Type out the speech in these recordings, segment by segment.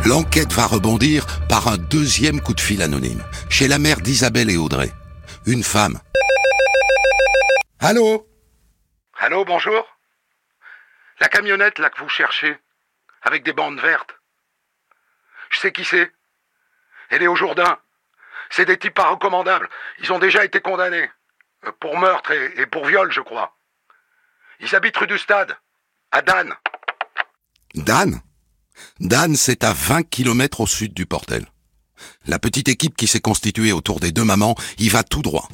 L'enquête va rebondir par un deuxième coup de fil anonyme, chez la mère d'Isabelle et Audrey. Une femme. Allô ? Allô, bonjour ? La camionnette là que vous cherchez, avec des bandes vertes. Je sais qui c'est. Elle est au Jourdain. C'est des types pas recommandables. Ils ont déjà été condamnés. Pour meurtre et pour viol, je crois. Ils habitent rue du Stade, à Dan. Dan ? Dan, c'est à 20 km au sud du Portel. La petite équipe qui s'est constituée autour des deux mamans y va tout droit.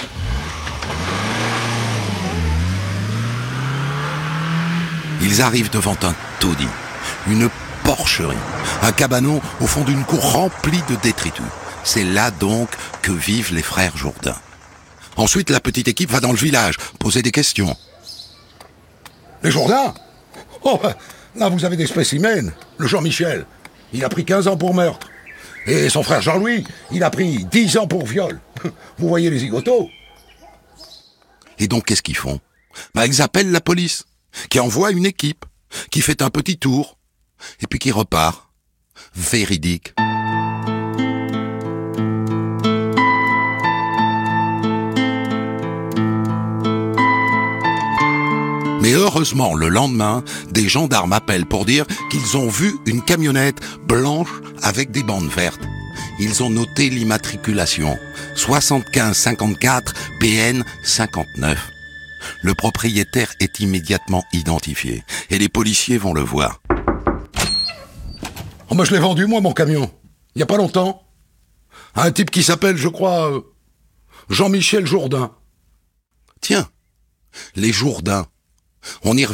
Ils arrivent devant un taudis, une porcherie, un cabanon au fond d'une cour remplie de détritus. C'est là donc que vivent les frères Jourdain. Ensuite, la petite équipe va dans le village, poser des questions. Les Jourdain ? Oh, là vous avez des spécimens. Le Jean-Michel, il a pris 15 ans pour meurtre. Et son frère Jean-Louis, il a pris 10 ans pour viol. Vous voyez les zigotos ? Et donc, qu'est-ce qu'ils font ? Ils appellent la police, qui envoie une équipe, qui fait un petit tour, et puis qui repart. Véridique. Mais heureusement, le lendemain, des gendarmes appellent pour dire qu'ils ont vu une camionnette blanche avec des bandes vertes. Ils ont noté l'immatriculation. 7554 PN 59. Le propriétaire est immédiatement identifié et les policiers vont le voir. Oh, mais je l'ai vendu, moi, mon camion. Il y a pas longtemps. À un type qui s'appelle, je crois, Jean-Michel Jourdain. Tiens, les Jourdain. On y revient.